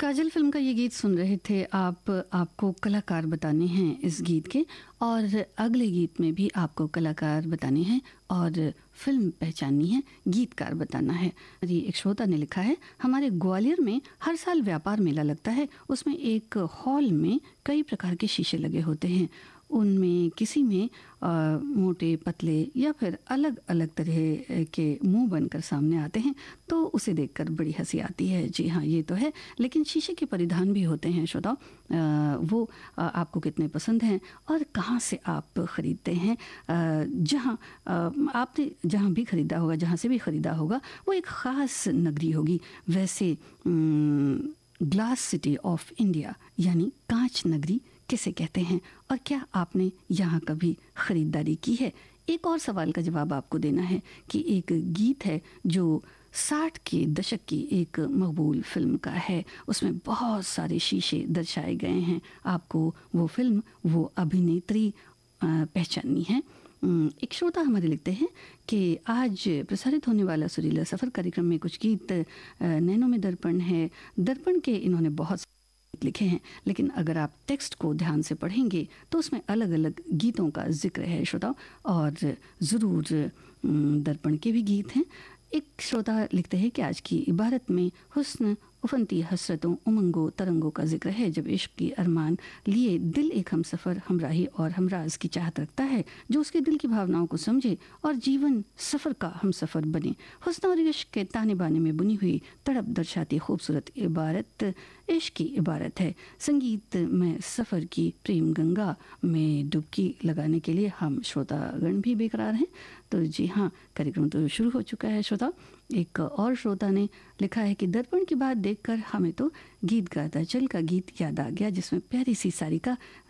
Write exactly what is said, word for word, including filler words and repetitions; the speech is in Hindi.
काजल फ़िल्म का ये गीत सुन रहे थे आप। आपको कलाकार बताने हैं इस गीत के, और अगले गीत में भी आपको कलाकार बताने हैं और फिल्म पहचाननी है, गीतकार बताना है। ये एक श्रोता ने लिखा है, हमारे ग्वालियर में हर साल व्यापार मेला लगता है। उसमें एक हॉल में कई प्रकार के शीशे लगे होते हैं। उनमें किसी में आ, मोटे पतले या फिर अलग अलग तरह के मुंह बनकर सामने आते हैं, तो उसे देखकर बड़ी हंसी आती है। जी हाँ, ये तो है। लेकिन शीशे के परिधान भी होते हैं श्रोताओ, वो आ, आपको कितने पसंद हैं और कहाँ से आप ख़रीदते हैं। जहाँ आपने जहाँ भी ख़रीदा होगा, जहाँ से भी ख़रीदा होगा, वो एक ख़ास नगरी होगी। वैसे ग्लास सिटी ऑफ इंडिया यानी कांच नगरी किसे कहते हैं, और क्या आपने यहाँ कभी ख़रीदारी की है? एक और सवाल का जवाब आपको देना है कि एक गीत है जो साठ के दशक की एक मकबूल फिल्म का है। उसमें बहुत सारे शीशे दर्शाए गए हैं। आपको वो फिल्म, वो अभिनेत्री पहचाननी है। एक श्रोता हमारे लिखते हैं कि आज प्रसारित होने वाला सुरीला सफ़र कार्यक्रम में कुछ गीत नैनों में दर्पण है। दर्पण के इन्होंने बहुत लिखे हैं, लेकिन अगर आप टेक्स्ट को ध्यान से पढ़ेंगे तो उसमें अलग अलग गीतों का जिक्र है श्रोताओं, और ज़रूर दर्पण के भी गीत हैं। एक श्रोता लिखते हैं कि आज की इबारत में हुस्न, उफनती हसरतों, उमंगों, तरंगों का जिक्र है। जब इश्क की अरमान लिए दिल एक हम सफ़र, हमराही और हमराज की चाहत रखता है, जो उसके दिल की भावनाओं को समझे और जीवन सफ़र का हम सफ़र बने। हुस्न और इश्क के ताने बाने में बुनी हुई तड़प दर्शाती खूबसूरत इबारत इश्क की इबारत है। संगीत में सफ़र की प्रेम गंगा में डुबकी लगाने के लिए हम श्रोतागण भी बेकरार हैं। तो जी हाँ, कार्यक्रम तो शुरू हो चुका है श्रोता। एक और श्रोता ने लिखा है कि दर्पण की बात देखकर हमें तो गीत गाता चल का गीत याद आ गया, जिसमें प्यारी सी सारिका